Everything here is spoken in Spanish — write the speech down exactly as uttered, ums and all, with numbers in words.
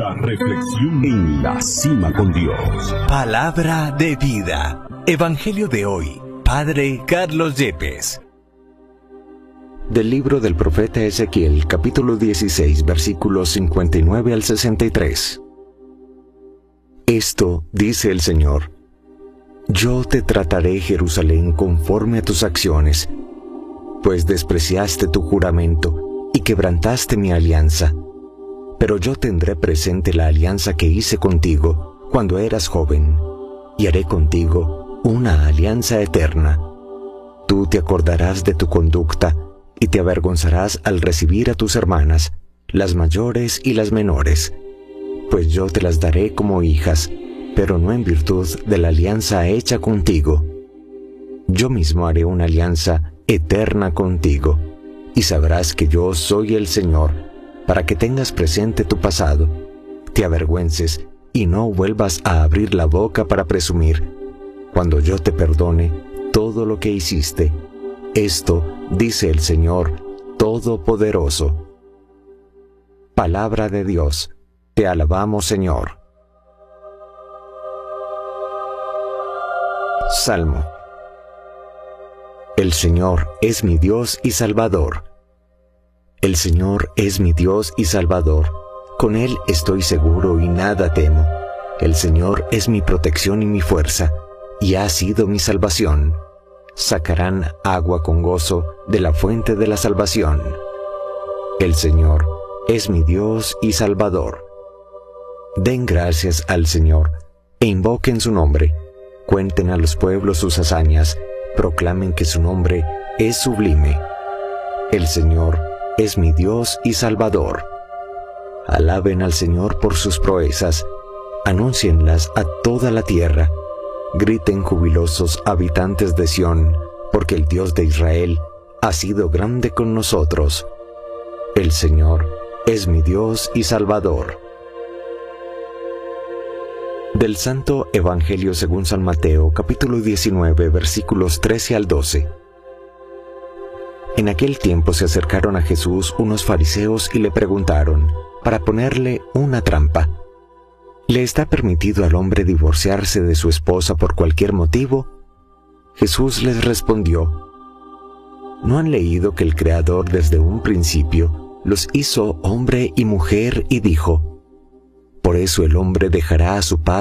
La reflexión en la cima con Dios. Palabra de vida. Evangelio de hoy. Padre Carlos Yepes. Del libro del profeta Ezequiel, capítulo dieciséis, versículos cincuenta y nueve al sesenta y tres. Esto dice el Señor: Yo te trataré, Jerusalén, conforme a tus acciones, pues despreciaste tu juramento y quebrantaste mi alianza. Pero yo tendré presente la alianza que hice contigo cuando eras joven, y haré contigo una alianza eterna. Tú te acordarás de tu conducta y te avergonzarás al recibir a tus hermanas, las mayores y las menores, pues yo te las daré como hijas, pero no en virtud de la alianza hecha contigo. Yo mismo haré una alianza eterna contigo, y sabrás que yo soy el Señor, para que tengas presente tu pasado, te avergüences y no vuelvas a abrir la boca para presumir, cuando yo te perdone todo lo que hiciste. Esto dice el Señor Todopoderoso. Palabra de Dios. Te alabamos, Señor. Salmo. El Señor es mi Dios y Salvador. El Señor es mi Dios y Salvador. Con Él estoy seguro y nada temo. El Señor es mi protección y mi fuerza, y ha sido mi salvación. Sacarán agua con gozo de la fuente de la salvación. El Señor es mi Dios y Salvador. Den gracias al Señor e invoquen su nombre. Cuenten a los pueblos sus hazañas. Proclamen que su nombre es sublime. El Señor es mi Dios y Salvador. Alaben al Señor por sus proezas. Anúncienlas a toda la tierra. Griten jubilosos habitantes de Sión, porque el Dios de Israel ha sido grande con nosotros. El Señor es mi Dios y Salvador. Del Santo Evangelio según San Mateo, capítulo diecinueve, versículos trece al doce. En aquel tiempo se acercaron a Jesús unos fariseos y le preguntaron, para ponerle una trampa: ¿Le está permitido al hombre divorciarse de su esposa por cualquier motivo? Jesús les respondió: ¿No han leído que el Creador desde un principio los hizo hombre y mujer y dijo: Por eso el hombre dejará a su padre